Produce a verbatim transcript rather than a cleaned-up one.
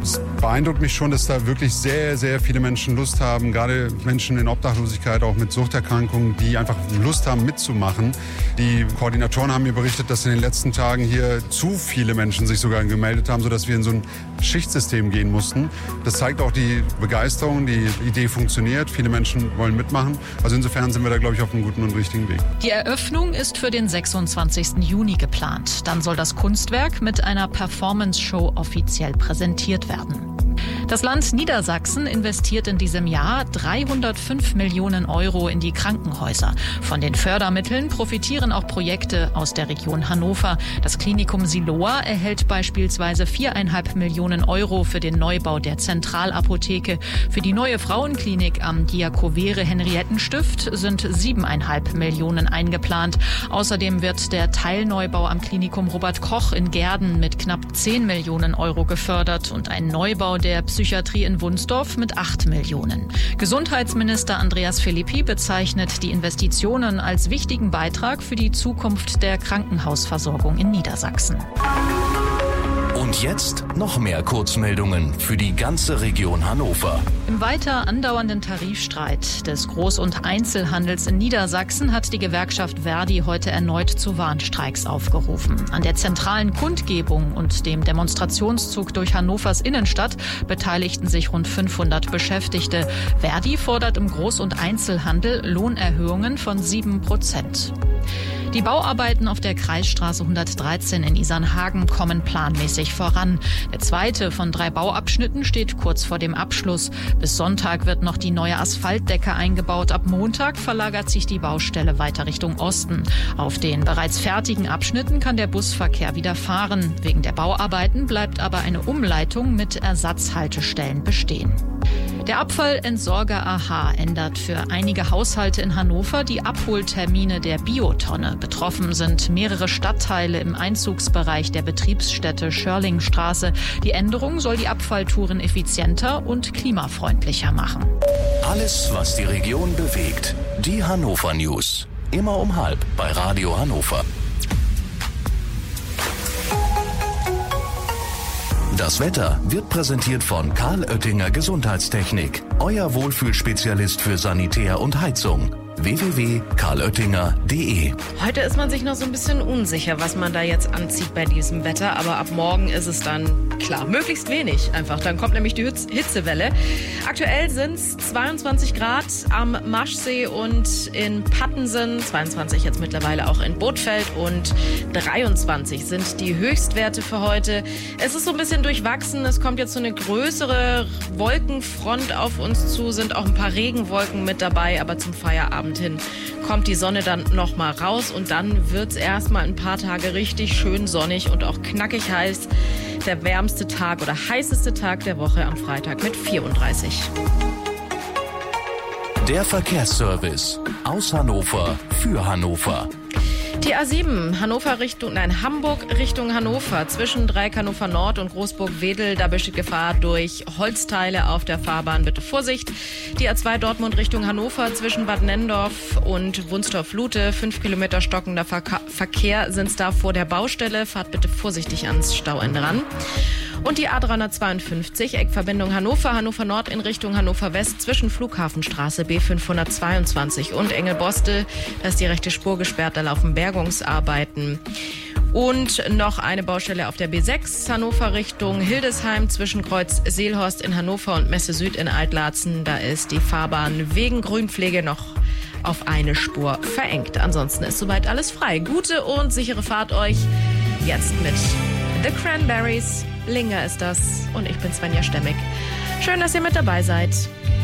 Es beeindruckt mich schon, dass da wirklich sehr, sehr viele Menschen Lust haben, gerade Menschen in Obdachlosigkeit, auch mit Suchterkrankungen, die einfach Lust haben mitzumachen. Die Koordinatoren haben mir berichtet, dass in den letzten Tagen hier zu viele Menschen sich sogar gemeldet haben, sodass wir in so ein Schichtsystem gehen mussten. Das zeigt auch die Begeisterung, die Idee funktioniert, viele Menschen wollen mitmachen. Also insofern sind wir da, glaube ich, auf einem guten und richtigen Weg. Die Eröffnung ist für den sechsundzwanzigsten Juni geplant. Dann soll das Kunstwerk mit einer Performance-Show offiziell präsentiert werden. Das Land Niedersachsen investiert in diesem Jahr dreihundertfünf Millionen Euro in die Krankenhäuser. Von den Fördermitteln profitieren auch Projekte aus der Region Hannover. Das Klinikum Siloa erhält beispielsweise viereinhalb Millionen Euro für den Neubau der Zentralapotheke. Für die neue Frauenklinik am Diakovere-Henriettenstift sind siebeneinhalb Millionen eingeplant. Außerdem wird der Teilneubau am Klinikum Robert Koch in Gehrden mit knapp zehn Millionen Euro gefördert und ein Neubau der Psychiatrie in Wunsdorf mit acht Millionen. Gesundheitsminister Andreas Philippi bezeichnet die Investitionen als wichtigen Beitrag für die Zukunft der Krankenhausversorgung in Niedersachsen. Und jetzt noch mehr Kurzmeldungen für die ganze Region Hannover. Im weiter andauernden Tarifstreit des Groß- und Einzelhandels in Niedersachsen hat die Gewerkschaft Verdi heute erneut zu Warnstreiks aufgerufen. An der zentralen Kundgebung und dem Demonstrationszug durch Hannovers Innenstadt beteiligten sich rund fünfhundert Beschäftigte. Verdi fordert im Groß- und Einzelhandel Lohnerhöhungen von sieben Prozent. Die Bauarbeiten auf der Kreisstraße hundertdreizehn in Isernhagen kommen planmäßig voran. Der zweite von drei Bauabschnitten steht kurz vor dem Abschluss. Bis Sonntag wird noch die neue Asphaltdecke eingebaut. Ab Montag verlagert sich die Baustelle weiter Richtung Osten. Auf den bereits fertigen Abschnitten kann der Busverkehr wieder fahren. Wegen der Bauarbeiten bleibt aber eine Umleitung mit Ersatzhaltestellen bestehen. Der Abfallentsorger A H ändert für einige Haushalte in Hannover die Abholtermine der Biotonne. Betroffen sind mehrere Stadtteile im Einzugsbereich der Betriebsstätte Schörlingstraße. Die Änderung soll die Abfalltouren effizienter und klimafreundlicher machen. Alles, was die Region bewegt. Die Hannover News. Immer um halb bei Radio Hannover. Das Wetter wird präsentiert von Karl Oettinger Gesundheitstechnik. Euer Wohlfühlspezialist für Sanitär und Heizung. w w w punkt karl oettinger punkt d e. Heute ist man sich noch so ein bisschen unsicher, was man da jetzt anzieht bei diesem Wetter. Aber ab morgen ist es dann klar, möglichst wenig einfach. Dann kommt nämlich die Hitzewelle. Aktuell sind es zweiundzwanzig Grad am Maschsee und in Pattensen. zweiundzwanzig jetzt mittlerweile auch in Bothfeld und dreiundzwanzig sind die Höchstwerte für heute. Es ist so ein bisschen durchwachsen. Es kommt jetzt so eine größere Wolkenfront auf uns zu. Sind auch ein paar Regenwolken mit dabei, aber zum Feierabend hin kommt die Sonne dann noch mal raus und dann wird es erstmal ein paar Tage richtig schön sonnig und auch knackig heiß. Der wärmste Tag oder heißeste Tag der Woche am Freitag mit vierunddreißig. Der Verkehrsservice aus Hannover für Hannover. Die A sieben, Hannover Richtung, nein, Hamburg Richtung Hannover, zwischen Dreieck Hannover Nord und Großburg-Wedel, da besteht Gefahr durch Holzteile auf der Fahrbahn, bitte Vorsicht. Die A zwei Dortmund Richtung Hannover, zwischen Bad Nenndorf und Wunsdorf-Lute, fünf Kilometer stockender Verka- Verkehr sind's da vor der Baustelle, fahrt bitte vorsichtig ans Stauende ran. Und die A dreihundertzweiundfünfzig, Eckverbindung Hannover, Hannover Nord in Richtung Hannover West, zwischen Flughafenstraße B fünfhundertzweiundzwanzig und Engelboste, da ist die rechte Spur gesperrt, da laufen Bergungsarbeiten. Und noch eine Baustelle auf der B sechs, Hannover Richtung Hildesheim, zwischen Kreuz Seelhorst in Hannover und Messe Süd in Altlatzen, da ist die Fahrbahn wegen Grünpflege noch auf eine Spur verengt. Ansonsten ist soweit alles frei. Gute und sichere Fahrt euch jetzt mit The Cranberries. Linger ist das und ich bin Svenja Stemmig. Schön, dass ihr mit dabei seid.